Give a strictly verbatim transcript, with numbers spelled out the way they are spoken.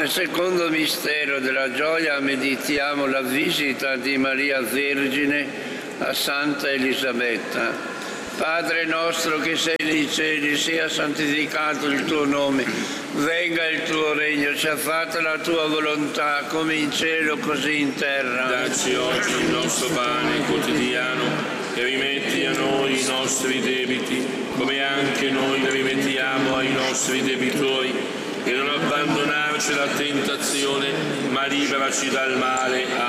Nel secondo mistero della gioia meditiamo la visita di Maria Vergine a Santa Elisabetta. Padre nostro che sei nei cieli, sia santificato il tuo nome, venga il tuo regno, sia fatta la tua volontà, come in cielo così in terra. Dacci oggi il nostro pane quotidiano e rimetti a noi i nostri debiti, come anche noi ne rimettiamo ai nostri debitori, e non abbandonarci alla tentazione, ma liberaci dal male.